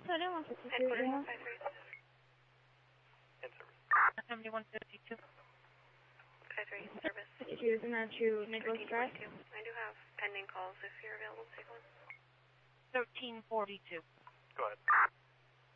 Sorry, 152. Headquarters 153. In service. 7152. 53, service. 52 is in there to Nicholas Drive. 1342. I do have pending calls if you're available to take one. 1342. Go ahead.